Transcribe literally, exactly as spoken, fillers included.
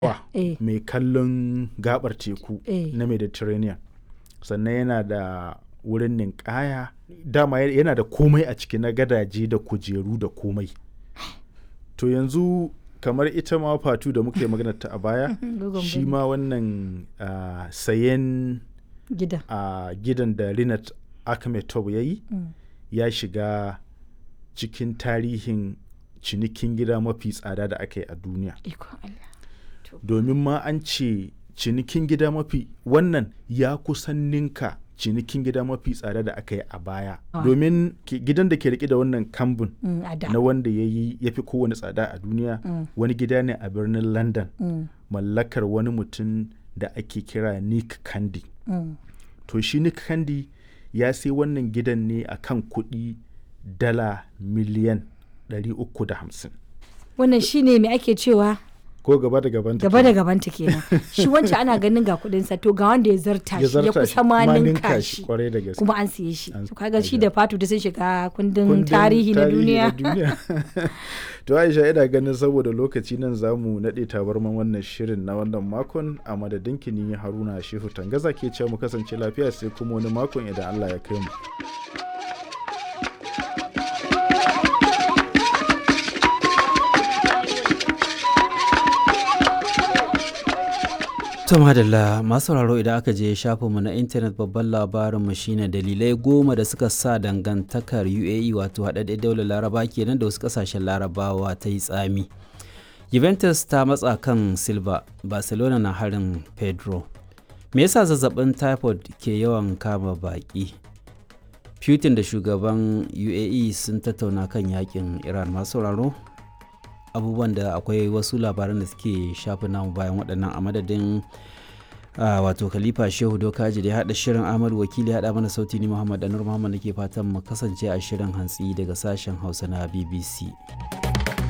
eh. mai kallon gabar teku Eh. na Mediterranean, sannan yana da wurin ninkaya, dama yana da komai a ciki na gadaje da kujeru da komai. To yanzu kamar ita ma Fatu da muka yi magana ta a baya shi ma wannan uh, sayen Gida. uh, gidan da Rinat Akhmetov ya yi Mm. ya shiga cikin tarihin cinikin gida mafi tsada da aka yi a duniya. Ikon Allah. To. Domin ma an ce cinikin gida mafi wannan ya kusan ninka cinikin gida mafi tsada da aka yi a baya. Ah. Domin ke- gidan da ke rike da wannan kambun Mm, a da. na wanda ya yi ya fi kowane tsada a duniya Mm. wani gida ne a birnin London, Mm. mallakar wani mutum da ake kira Nick Candy. Mm. To shi Nick Candy ya sai wannan gidan ne a kan kuɗi dala miliyan ɗari uku da hamsin. Wannan shine me ake cewa Ko gaba da gaban ta gaba da kenan. gabanta kenan. Shi wancan ana ganin ga kuɗin sa to ga wanda ya zarta Ya shi ya zarta shi, kusa ma ma ninka ninka shi shi, kwarai da gaske. kuma an siye shi. An- To kaga shi an- da Fatu da sun shiga kundin Kundin tarihi na duniya. duniya. To Aisha, ina ganin saboda lokaci nan za mu naɗe tabarman wannan shirin na wannan makon a madadin kini Haruna Shehu Tangaza ke cewa mu kasance lafiya sai kuma wani makon idan Allah ya kai mu. To madalla masu sauraro idan aka je shafinmu na intanet babban labarinmu shine dalilai goma da suka sa dangantakar U A E wato haɗaɗɗen daular laraba kenan da wasu ƙasashen larabawa ta yi tsami. Juventus ta matsa kan Silva, Barcelona na harin Pedro. Me yasa zazzabin typhoid ke yawan kama baƙi? Putin da shugaban U A E sun tattauna kan yakin Iran. Masu sauraro abubuwan da akwai wasu labaran da suke shafi namu bayan waɗannan a madadin uh, wato Khalifa Shehu Dokaji da ya haɗa shirin Ahmad Wakili ya haɗa mana sauti ni Muhammad Anur Muhammad da ke fatan mu kasance a shirin hantsi daga sashen Hausa na B B C.